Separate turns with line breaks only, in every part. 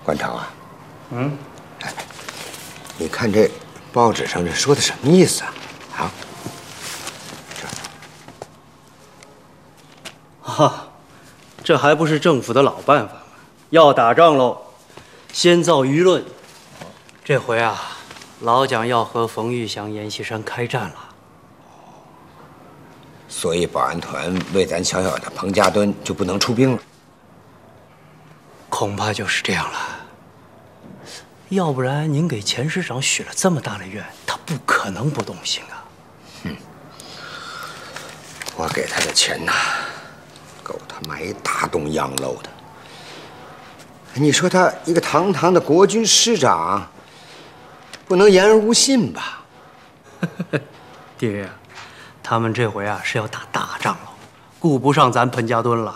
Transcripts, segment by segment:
关成啊，哎，你看这报纸上这说的什么意思啊？啊？
这还不是政府的老办法吗？要打仗喽，先造舆论。这回啊，老蒋要和冯玉祥、阎锡山开战了。
所以保安团为咱小小的彭家墩就不能出兵了？
恐怕就是这样了。要不然您给钱师长许了这么大的愿，他不可能不动心啊。
我给他的钱呐，够他买一大栋洋楼的。你说他一个堂堂的国军师长，不能言而无信吧？
爹，他们这回啊是要打大仗了，顾不上咱彭家墩了。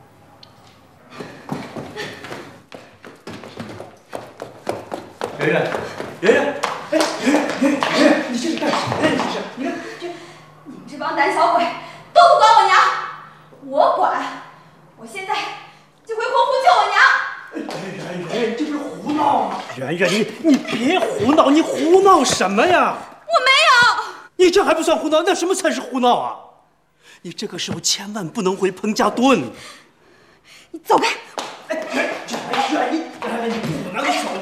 圆圆，圆圆，哎，圆圆，你这是干什么呀？你这是，你看
你们这帮胆小鬼都不管我娘，我管！我现在就回洪湖救我娘！
圆圆，你这不是胡闹吗？圆圆，你别胡闹，你胡闹什么呀？
我没有。
你这还不算胡闹，那什么才是胡闹啊？你这个时候千万不能回彭家墩。
你走开！
哎，圆圆，你不能走。